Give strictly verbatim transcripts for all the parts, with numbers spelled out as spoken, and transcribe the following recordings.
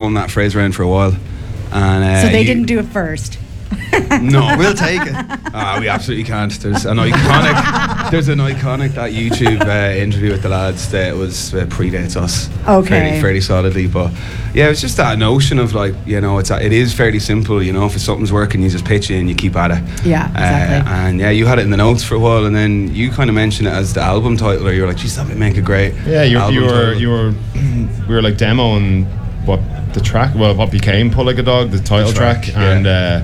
spun that phrase around for a while. And uh, so they you, didn't do it first. No, We'll take it. Ah, we absolutely can't. There's an iconic, there's an iconic that YouTube uh, interview with the lads that was uh, predates us. Okay. Fairly, fairly solidly, but yeah, it's just that notion of like, you know, it's a, it is fairly simple. You know, if something's working, you just pitch it and you keep at it. Yeah, exactly. Uh, and yeah, you had it in the notes for a while, and then you kind of mentioned it as the album title, or you were like, "Geez, that would make a great." Yeah, you, album you were title. you were we were like demoing what the track, well, what became Pull Like a Dog, the title The track, track, yeah. and uh,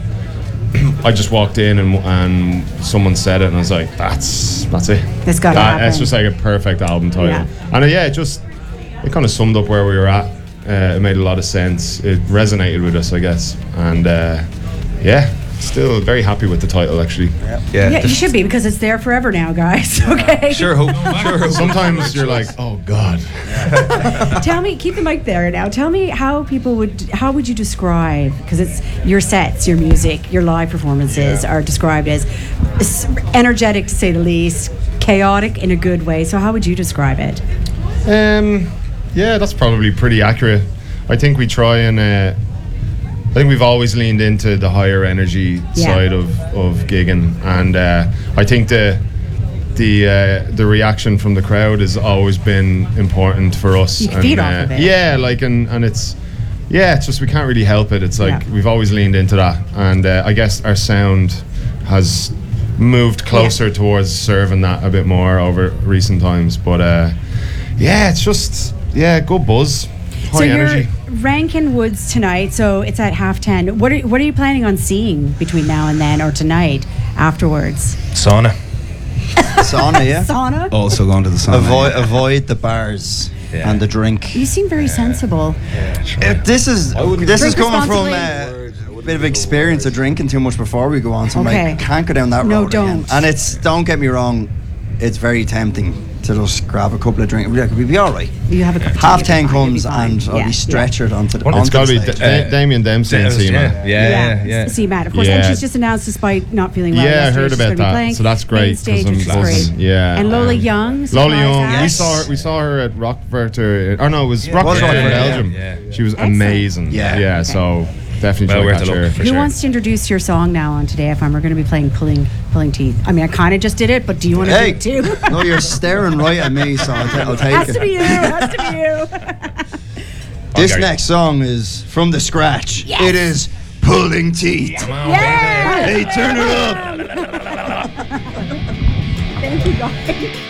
I just walked in and and someone said it, and I was like, "That's that's it. It's gotta That- happen. It's just like a perfect album title." Yeah. And uh, yeah, it just it kind of summed up where we were at. Uh, it made a lot of sense. It resonated with us, I guess, and uh, yeah, still very happy with the title actually. Yeah, Yeah, the- you should be, because it's there forever now, guys. Okay. Sure hope. Sure hope. Sometimes you're like, "Oh God." Tell me, keep the mic there now. Tell me how people would, how would you describe, because it's your sets, your music, your live performances are described as s- energetic to say the least, chaotic in a good way. So how would you describe it? Um, yeah, that's probably pretty accurate. I think we try and uh, I think we've always leaned into the higher energy Yeah. side of, of gigging, and uh, I think the the uh, the reaction from the crowd has always been important for us. You can and, feed off uh, of it. Yeah, like and, and it's yeah, it's just we can't really help it. It's like Yeah. we've always leaned into that, and uh, I guess our sound has moved closer towards serving that a bit more over recent times. But uh, yeah, it's just yeah, good buzz, high so energy. you're Rankin Woods tonight, so it's at half ten. What are, what are you planning on seeing between now and then, or tonight afterwards? Sauna. Sauna, yeah. Sauna? Also going to the sauna. Avoid avoid the bars Yeah. and the drink. You seem very sensible. Uh, this is this is Drink coming from responsibly. uh, a bit of experience of drinking too much before we go on. So I'm Okay. like, can't go down that No, road again. don't. And it's don't get me wrong, it's very tempting to just grab a couple of drinks. We'll be, we'll be all right. You have a cup of tea, Half you'll be ten fine, you'll be comes fine. and I'll Yeah, be stretchered onto the It's onto got to the be stage. da- Da- Damien Dempsey and Seema. Yeah, yeah, yeah. See Matt, of course, Yeah. and she's just announced, despite not feeling well. Yeah, I yesterday, heard she's about gonna be that. playing So that's great, main 'cause stage, I'm which is buzzing. great. Yeah. And Lola Um, Young. Lola surprise Young, act. we saw her. We saw her at Rockverter. Or no, it was Rockverter was in Rockverter, Belgium. yeah, yeah. She was Excellent. amazing. Yeah. yeah. Okay. So definitely Well try worth to a catch look, her. for Who sure. wants to introduce your song now on Today F M? We're going to be playing Pulling Pulling Teeth. I mean, I kind of just did it, but do you want to Hey, do it too? no, you're staring right at me, so I'll, ta- I'll take Has it. to be you. Has to be you. This Okay. next song is from the scratch. Yes. It is Pulling Teeth. Yeah. Hey, turn it up. Thank you, guys.